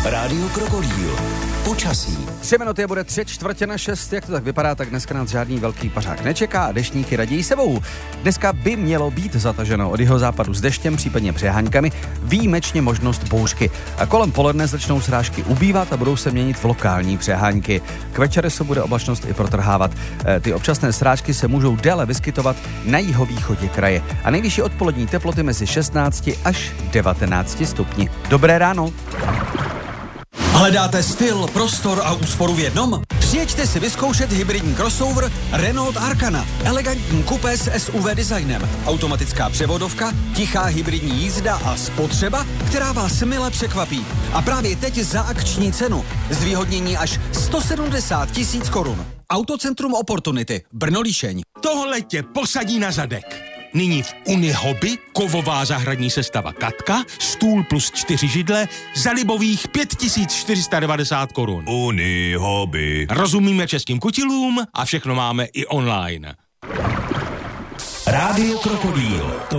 Rádio Krokodýl. Počasí. 3 minuty bude 3:45, jak to tak vypadá, tak dneska nás žádný velký pařák nečeká a deštníky raději sebou. Dneska by mělo být zataženo od jihozápadu s deštěm, případně přeháňkami, výjimečně možnost bouřky. A kolem poledne začnou srážky ubývat a budou se měnit v lokální přeháňky. K večeru se bude oblačnost i protrhávat. Ty občasné srážky se můžou déle vyskytovat na jihovýchodě kraje. A nejvyšší odpolední teploty mezi 16 až 19 stupni. Dobré ráno. Hledáte styl, prostor a úsporu v jednom? Přijeďte si vyzkoušet hybridní crossover Renault Arkana. Elegantní kupé s SUV designem, automatická převodovka, tichá hybridní jízda a spotřeba, která vás mile překvapí. A právě teď za akční cenu. Zvýhodnění až 170 000 korun. Autocentrum Opportunity, Brno-Líšeň. Tohle tě posadí na zadek. Nyní v Unihobby kovová zahradní sestava Katka, stůl plus 4 židle za libových 5490 korun. Unihobby. Rozumíme českým kutilům a všechno máme i online. Rádio Krokodýl.